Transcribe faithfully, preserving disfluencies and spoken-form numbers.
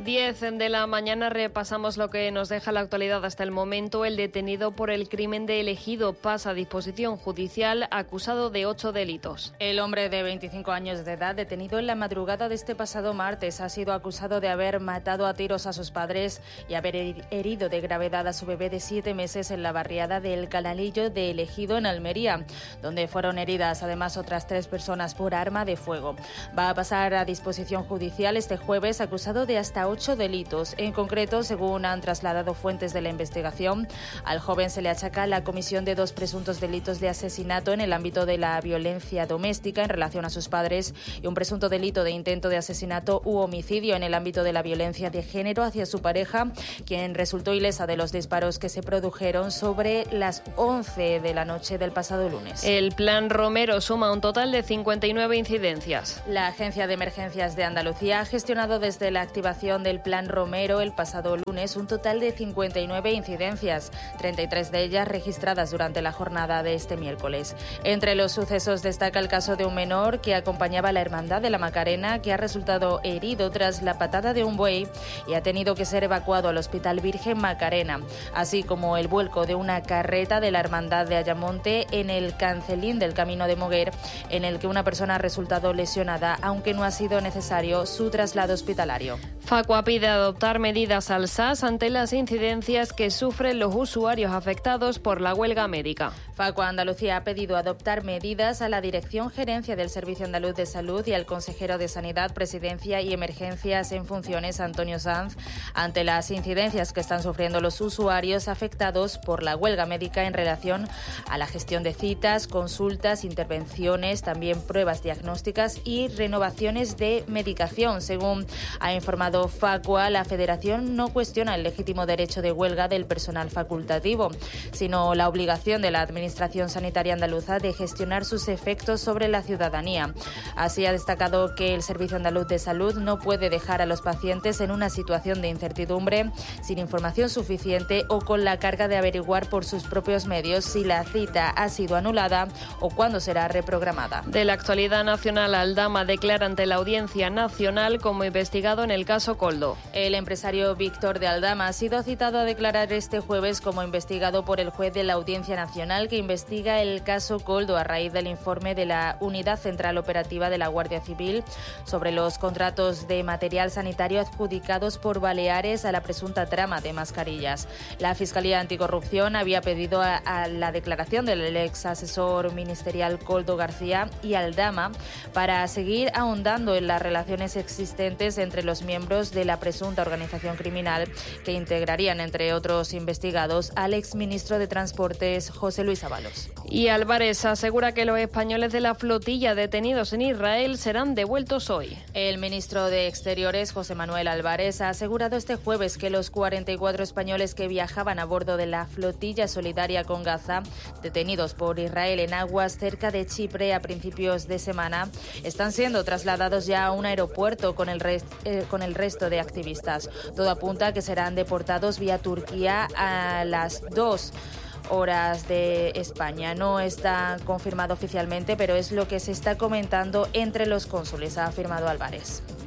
diez de la mañana repasamos lo que nos deja la actualidad hasta el momento. El detenido por el crimen de Ejido pasa a disposición judicial acusado de ocho delitos. El hombre de veinticinco años de edad, detenido en la madrugada de este pasado martes, ha sido acusado de haber matado a tiros a sus padres y haber herido de gravedad a su bebé de siete meses en la barriada del Canalillo de Ejido, en Almería, donde fueron heridas además otras tres personas por arma de fuego. Va a pasar a disposición judicial este jueves acusado de hasta ocho delitos. En concreto, según han trasladado fuentes de la investigación, al joven se le achaca la comisión de dos presuntos delitos de asesinato en el ámbito de la violencia doméstica en relación a sus padres y un presunto delito de intento de asesinato u homicidio en el ámbito de la violencia de género hacia su pareja, quien resultó ilesa de los disparos que se produjeron sobre las once de la noche del pasado lunes. El Plan Romero suma un total de cincuenta y nueve incidencias. La Agencia de Emergencias de Andalucía ha gestionado desde la activación del Plan Romero el pasado lunes un total de cincuenta y nueve incidencias, treinta y tres de ellas registradas durante la jornada de este miércoles. Entre los sucesos destaca el caso de un menor que acompañaba a la Hermandad de la Macarena, que ha resultado herido tras la patada de un buey y ha tenido que ser evacuado al Hospital Virgen Macarena, así como el vuelco de una carreta de la Hermandad de Ayamonte en el Cancelín del Camino de Moguer, en el que una persona ha resultado lesionada, aunque no ha sido necesario su traslado hospitalario. Facua pide adoptar medidas al S A S ante las incidencias que sufren los usuarios afectados por la huelga médica. Facua Andalucía ha pedido adoptar medidas a la Dirección Gerencia del Servicio Andaluz de Salud y al consejero de Sanidad, Presidencia y Emergencias en funciones, Antonio Sanz, ante las incidencias que están sufriendo los usuarios afectados por la huelga médica en relación a la gestión de citas, consultas, intervenciones, también pruebas diagnósticas y renovaciones de medicación. Según ha informado Facua, la Federación no cuestiona el legítimo derecho de huelga del personal facultativo, sino la obligación de la Administración Sanitaria Andaluza de gestionar sus efectos sobre la ciudadanía. Así ha destacado que el Servicio Andaluz de Salud no puede dejar a los pacientes en una situación de incertidumbre, sin información suficiente o con la carga de averiguar por sus propios medios si la cita ha sido anulada o cuándo será reprogramada. De la actualidad nacional, Aldama declara ante la Audiencia Nacional como investigado en el caso Coldo. El empresario Víctor de Aldama ha sido citado a declarar este jueves como investigado por el juez de la Audiencia Nacional que investiga el caso Coldo a raíz del informe de la Unidad Central Operativa de la Guardia Civil sobre los contratos de material sanitario adjudicados por Baleares a la presunta trama de mascarillas. La Fiscalía Anticorrupción había pedido a, a la declaración del ex asesor ministerial Coldo García y Aldama para seguir ahondando en las relaciones existentes entre los miembros de la presunta organización criminal que integrarían, entre otros investigados, al exministro de Transportes José Luis Ábalos. Y Álvarez asegura que los españoles de la flotilla detenidos en Israel serán devueltos hoy. El ministro de Exteriores, José Manuel Álvarez, ha asegurado este jueves que los cuarenta y cuatro españoles que viajaban a bordo de la flotilla solidaria con Gaza, detenidos por Israel en aguas cerca de Chipre a principios de semana, están siendo trasladados ya a un aeropuerto con el, rest, eh, con el resto de activistas. Todo apunta a que serán deportados vía Turquía a las dos horas de España. No está confirmado oficialmente, pero es lo que se está comentando entre los cónsules, ha afirmado Álvarez.